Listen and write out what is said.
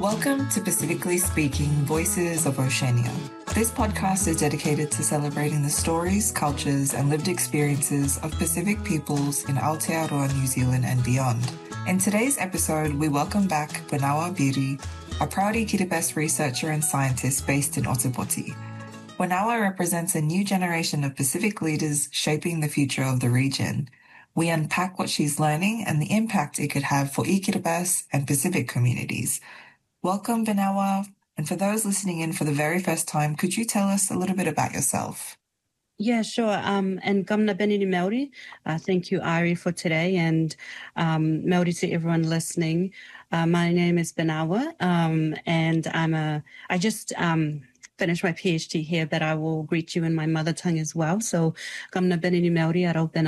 Welcome to Pacifically Speaking Voices of Oceania. This podcast is dedicated to celebrating the stories, cultures, and lived experiences of Pacific peoples in Aotearoa, New Zealand, and beyond. In today's episode, we welcome back Benawa Biri, a proud Kiribati researcher and scientist based in Otepoti. Benawa represents a new generation of Pacific leaders shaping the future of the region. We unpack what she's learning and the impact it could have for Kiribati and Pacific communities. Welcome, Benawa. And for those listening in for the very first time, could you tell us a little bit about yourself? Yeah, sure. And Gamna Benini Maori. Thank you, Ari, for today. And Maori to everyone listening. My name is Benawa, and I just finished my PhD here, but I will greet you in my mother tongue as well. So, Gamna Benini Maori, Arau Bena.